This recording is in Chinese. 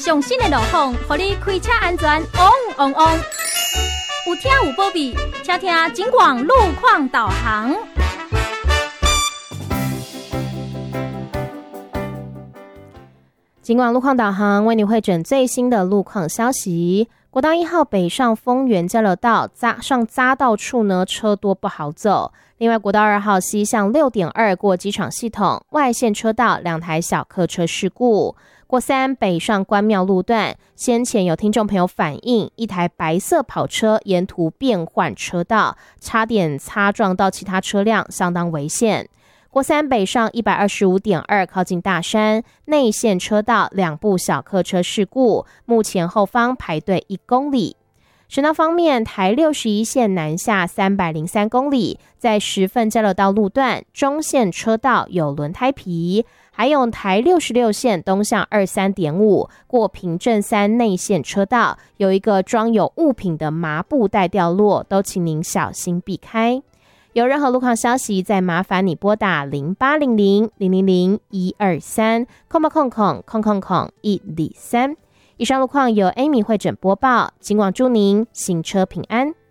上新的路况，让你开车安全旺旺旺。有听有保庇，请听警广路况导航。 警广路况导航为你汇整最新的路况消息。国道1号北上丰原交流道上匝道处呢，车多不好走。另外，国道2号西向6.2过机场系统外线车道2台小客车事故。国3北上关庙路段，先前有听众朋友反映，一台白色跑车沿途变换车道，差点擦撞到其他车辆，相当危险。国3北上 125.2 靠近大山内线车道2部小客车事故，目前后方排队1公里。省道方面，台61线南下303公里，在十份交流道路段中线车道有轮胎皮，还有台66线东向 23.5 过平镇3内线车道有一个装有物品的麻布袋掉落，都请您小心避开。有任何路况消息，再麻烦你拨打0800-000-123123。以上路况由 Amy 会诊播报，警广祝您行车平安。